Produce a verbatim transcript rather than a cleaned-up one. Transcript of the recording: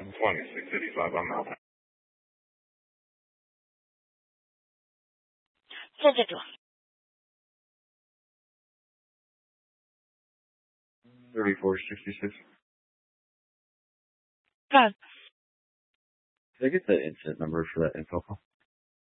twenty-six eighty-five, I'm out. 在这种 thirty-four sixty-six. 看 Did I get the incident number for that info call?